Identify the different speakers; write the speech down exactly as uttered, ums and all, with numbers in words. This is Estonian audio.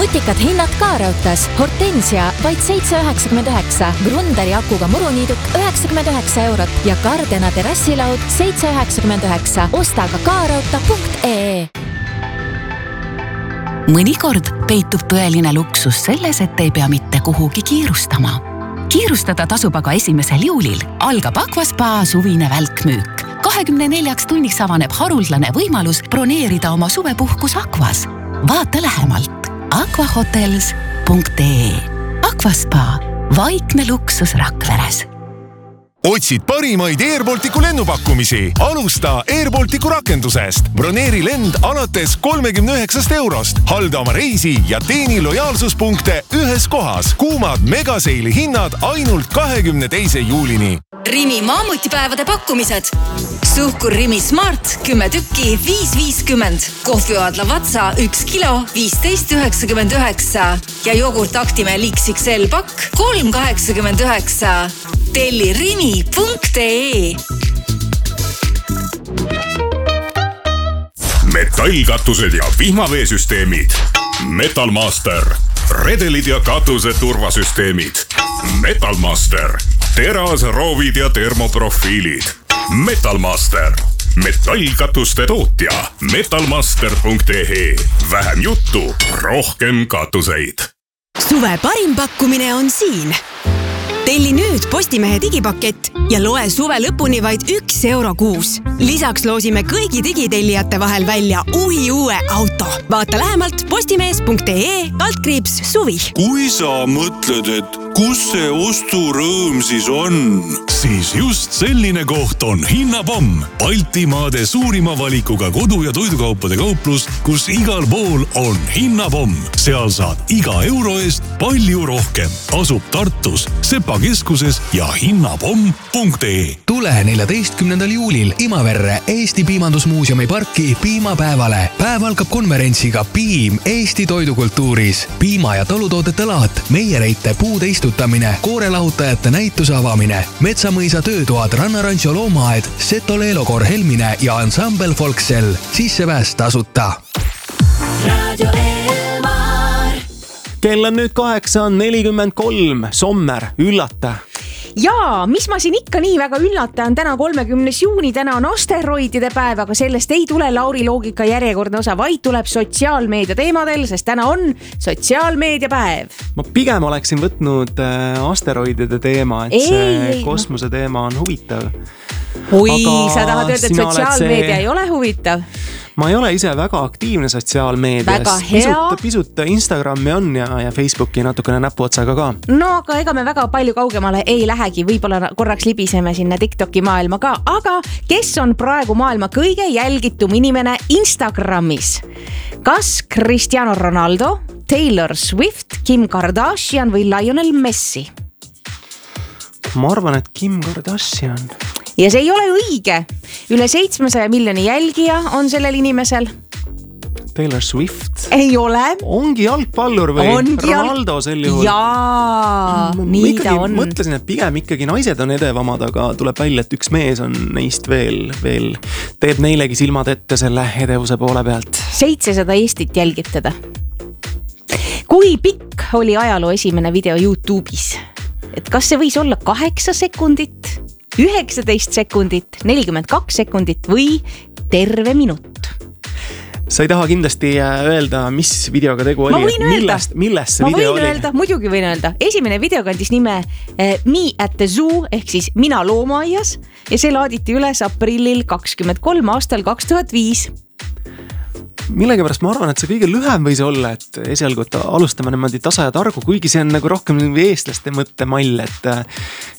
Speaker 1: nutikad hinnad ka raudtees. Hortensia vaid seitse üheksakümmend üheksa, Grundari akuga muruniiduk üheksakümmend üheksa eurot ja Gardena terrassilaud seitse üheksakümmend üheksa. Osta ka kaarauta punkt ee.
Speaker 2: Mõnikord peitub tõeline luksus selles, et ei pea mitte kuhugi kiirustama. Kiirustada tasub aga esimesel juulil. Algab Aquaspa suvine välkmüük. kahekümne neljaks tunniks avaneb haruldane võimalus broneerida oma suvepuhkus Aquas. Vaata lähemalt aquahotels punkt ee. Aquaspa, vaikne luksus Rakveres.
Speaker 3: Otsid parimaid Airbalticu lennupakkumisi? Alusta Airbalticu rakendusest. Broneeri lend alates kolmekümne üheksast eurost. Halda oma reisi ja teeni lojaalsuspunkte ühes kohas. Kuumad megaseili hinnad ainult kahekümne teise juulini.
Speaker 4: Rimi maamutipäevade pakkumised. Suhkur Rimi Smart kümme tükki viis viiskümmend. Kohvioadla Vatsa üks kilo viisteist üheksakümmend üheksa. Ja jogurt Actimel X X L pakk kolm kaheksakümmend üheksa. Telli rimi punkt ee.
Speaker 5: Metallkatused ja vihmaveesüsteemid. Metalmaster. Redelid ja katuse turvasüsteemid. Metalmaster. Teras, roovid ja termoprofiilid. Metalmaster. Metallkatuste tootja. metalmaster punkt ee. Vähem juttu, rohkem katuseid.
Speaker 6: Suve parim pakkumine on siin. Telli nüüd Postimehe digipakett ja loe suve lõpuni vaid üks euro kuus. Lisaks loosime kõigi digitellijate vahel välja uhi uue auto. Vaata lähemalt postimees punkt ee kaldkriips suvi.
Speaker 7: Kui sa mõtled, et kus see osturõõm siis on?
Speaker 8: Siis just selline koht on Hinnapomm. Baltimaade suurima valikuga kodu- ja toidukaupade kauplus, kus igal pool on Hinnapomm. Seal saad iga euro eest palju rohkem. Asub Tartus, Sepa keskuses ja hinnapomm punkt ee.
Speaker 9: Tule neljateistkümnendal juulil Imaverre Eesti Piimandusmuuseumi parki piimapäevale. Päev algab konverentsiga Piim Eesti toidukultuuris. Piima- ja talutoodete laat, meiereite puude istutamine, koorelahutajate näituse avamine, Metsamõisa töötoad, Rannarancho loomaaed, Seto Leelokor Helmine ja Ensemble Folksel. Sissepääs tasuta.
Speaker 1: Radio Elmar.
Speaker 10: Kell on nüüd kaheksa nelikümmend kolm. Sommer, üllata.
Speaker 11: Jaa, mis ma siin ikka nii väga üllata on täna kolmekümnes juuni, täna on asteroidide päev, aga sellest ei tule Lauri loogika järjekordne osa, vaid tuleb sotsiaalmeedia teemadel, sest täna on sotsiaalmeedia päev.
Speaker 10: Ma pigem oleksin võtnud asteroidide teema, et ei, see ei, kosmose no. teema on huvitav.
Speaker 11: Oi, aga sa tahad öelda, et sotsiaalmeedia see... ei ole huvitav?
Speaker 10: Ma ei ole ise väga aktiivne sotsiaalmeedias. Pisut, pisut Instagrami on ja, ja Facebooki natukene näpuotsaga ka.
Speaker 11: No, aga ega me väga palju kaugemale ei lähegi. Võib-olla korraks libiseme sinna TikToki maailma ka. Aga kes on praegu maailma kõige jälgitum inimene Instagramis? Kas Cristiano Ronaldo, Taylor Swift, Kim Kardashian või Lionel Messi?
Speaker 10: Ma arvan, et Kim Kardashian.
Speaker 11: Ja see ei ole õige. Üle seitsmesaja miljoni jälgija on sellel inimesel.
Speaker 10: Taylor Swift.
Speaker 11: Ei ole.
Speaker 10: Ongi jalgpallur või
Speaker 11: Ongi
Speaker 10: Ronaldo
Speaker 11: jalg...
Speaker 10: sel juhul?
Speaker 11: Jaa,
Speaker 10: ma
Speaker 11: nii ta on.
Speaker 10: Mõtlesin, et pigem ikkagi naised on edevamad, aga tuleb välja, et üks mees on neist veel, veel teeb neilegi silmad ette selle edevuse poole pealt.
Speaker 11: seitsesada Eestit jälgib teda. Kui pikk oli ajaloo esimene video YouTube'is? Et kas see võis olla kaheksa sekundit? üheksateist sekundit, nelikümmend kaks sekundit või terve minut.
Speaker 10: Sa ei taha kindlasti öelda, mis videoga tegu oli.
Speaker 11: Ma võin öelda.
Speaker 10: Millest, millest see
Speaker 11: ma
Speaker 10: video
Speaker 11: võin
Speaker 10: oli?
Speaker 11: Öelda, muidugi võin öelda. Esimene video kandis nime eh, Me at the Zoo ehk siis Mina loomaaias ja see laaditi üles aprillil kakskümmend kolm aastal kaks tuhat viis.
Speaker 10: Millega pärast ma arvan, et see kõige lühem võis olla, et esialgu alustame niimoodi tasa ja targu, kuigi see on nagu rohkem eestlaste mõttemall, et